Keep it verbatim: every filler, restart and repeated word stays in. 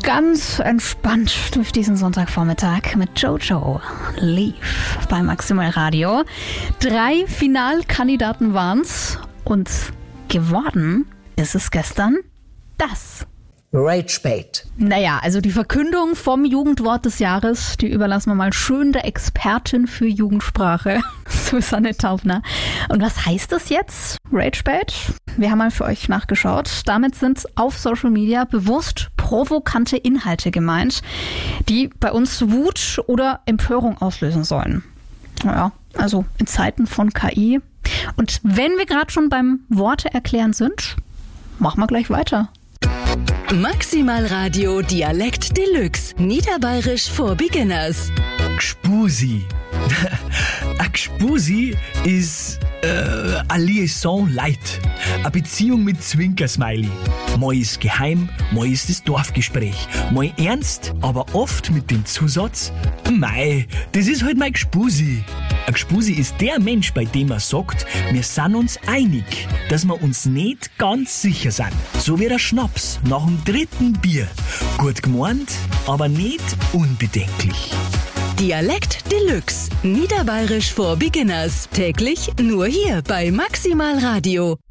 ganz entspannt durch diesen Sonntagvormittag mit Jojo Live bei Maximal Radio. Drei Finalkandidaten waren's und geworden ist es gestern das. Ragebait. Naja, also die Verkündung vom Jugendwort des Jahres, die überlassen wir mal schön der Expertin für Jugendsprache, Susanne Taubner. Und was heißt das jetzt? Ragebait? Wir haben mal für euch nachgeschaut. Damit sind auf Social Media bewusst provokante Inhalte gemeint, die bei uns Wut oder Empörung auslösen sollen. Naja, also in Zeiten von K I. Und wenn wir gerade schon beim Worte erklären sind, machen wir gleich weiter. Maximal Radio Dialekt Deluxe. Niederbayerisch for Beginners. Gspusi. A Gspusi ist äh, a Liaison light. A Beziehung mit Zwinkersmiley. Mal ist geheim, mal ist das Dorfgespräch. Mal ernst, aber oft mit dem Zusatz: Mei, das ist halt mein Gspusi. A Gspusi ist der Mensch, bei dem man sagt, wir sind uns einig, dass wir uns nicht ganz sicher sind. So wie der Schnaps nach dem dritten Bier. Gut gemeint, aber nicht unbedenklich. Dialekt Deluxe. Niederbayerisch for Beginners. Täglich nur hier bei Maximal Radio.